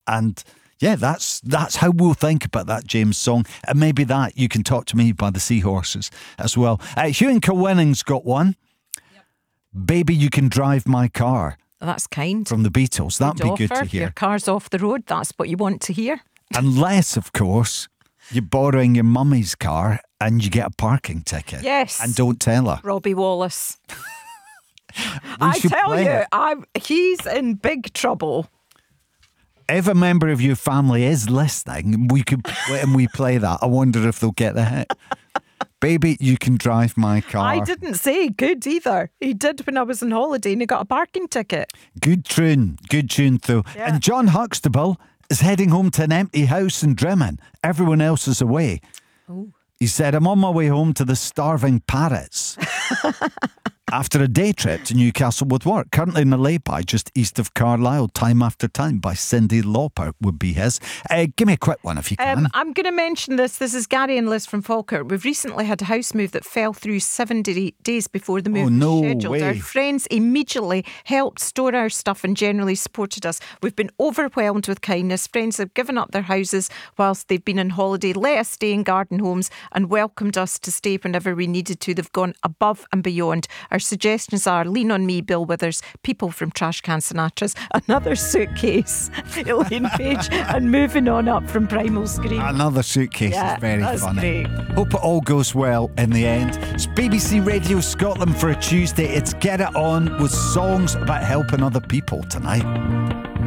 And yeah, that's how we'll think about that James song. And maybe that You Can Talk to Me by the Seahorses as well. Hugh and Kilwinning's got one. Yep. Baby, You Can Drive My Car. That's kind. From the Beatles. That'd be good to hear. Your car's off the road. That's what you want to hear. Unless, of course, you're borrowing your mummy's car and you get a parking ticket. Yes. And don't tell her. Robbie Wallace. I tell you, he's in big trouble. If a member of your family is listening, we could and we play that. I wonder if they'll get the hit. Baby, You Can Drive My Car. I didn't say good either. He did when I was on holiday and he got a parking ticket. Good tune though. Yeah. And John Huxtable is heading home to an empty house in Drimmen. Everyone else is away. Oh. He said, I'm on my way home to the starving parrots. After a day trip to Newcastle with work, currently in a lay-by just east of Carlisle, Time After Time by Cyndi Lauper would be his. Give me a quick one if you can. I'm going to mention this. This is Gary and Liz from Falkirk. We've recently had a house move that fell through 7 days before the move was scheduled. Way. Our friends immediately helped store our stuff and generally supported us. We've been overwhelmed with kindness. Friends have given up their houses whilst they've been on holiday, let us stay in garden homes and welcomed us to stay whenever we needed to. They've gone above and beyond. Our suggestions are Lean on Me, Bill Withers, People from Trash Can Sinatras, Another Suitcase, Elaine Page, and Moving On Up from Primal Scream. Another Suitcase is very funny. Great. Hope it all goes well in the end. It's BBC Radio Scotland for a Tuesday. It's Get It On with songs about helping other people tonight.